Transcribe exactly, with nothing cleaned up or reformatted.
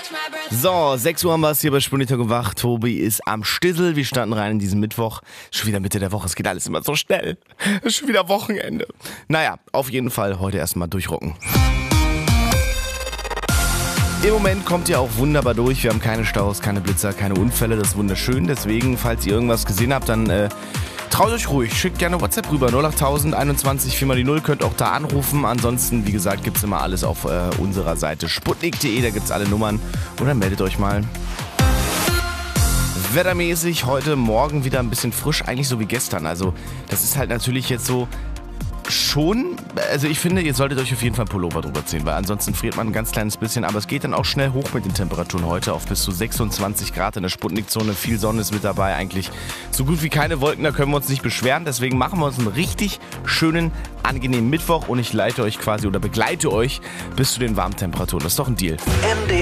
So, sechs Uhr haben wir es hier bei Spundita gemacht. Tobi ist am Stissel. Wir starten rein in diesen Mittwoch. Schon wieder Mitte der Woche. Es geht alles immer so schnell. Es ist schon wieder Wochenende. Naja, auf jeden Fall heute erstmal durchrocken. Im Moment kommt ihr auch wunderbar durch. Wir haben keine Staus, keine Blitzer, keine Unfälle. Das ist wunderschön. Deswegen, falls ihr irgendwas gesehen habt, dann äh, traut euch ruhig. Schickt gerne WhatsApp rüber. null acht tausend einundzwanzig vier mal die null. Könnt auch da anrufen. Ansonsten, wie gesagt, gibt's immer alles auf äh, unserer Seite sputnik punkt de. Da gibt's alle Nummern. Oder meldet euch mal. Wettermäßig heute Morgen wieder ein bisschen frisch. Eigentlich so wie gestern. Also das ist halt natürlich jetzt so schon, also ich finde, ihr solltet euch auf jeden Fall Pullover drüber ziehen, weil ansonsten friert man ein ganz kleines bisschen, aber es geht dann auch schnell hoch mit den Temperaturen heute auf bis zu sechsundzwanzig Grad in der Sputnik-Zone. Viel Sonne ist mit dabei, eigentlich so gut wie keine Wolken, da können wir uns nicht beschweren. Deswegen machen wir uns einen richtig schönen, angenehmen Mittwoch und ich leite euch quasi oder begleite euch bis zu den warmen Temperaturen. Das ist doch ein Deal.